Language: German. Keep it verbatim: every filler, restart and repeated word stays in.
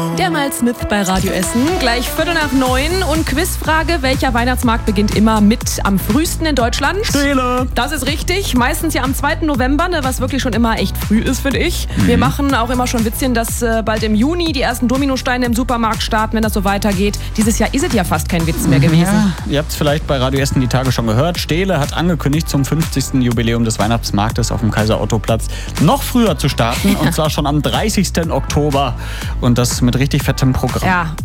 Der Miles Smith bei Radio Essen. Gleich Viertel nach neun und Quizfrage. Welcher Weihnachtsmarkt beginnt immer mit am frühesten in Deutschland? Stele. Das ist richtig. Meistens ja am zweiten November, ne, was wirklich schon immer echt früh ist, finde ich. Mhm. Wir machen auch immer schon Witzchen, dass äh, bald im Juni die ersten Dominosteine im Supermarkt starten, wenn das so weitergeht. Dieses Jahr ist es ja fast kein Witz mehr gewesen. Ja, ihr habt es vielleicht bei Radio Essen die Tage schon gehört. Stele hat angekündigt, zum fünfzigsten Jubiläum des Weihnachtsmarktes auf dem Kaiser-Otto-Platz noch früher zu starten. Und zwar schon am dreißigsten Oktober. Und das mit richtig fettem Programm. Ja.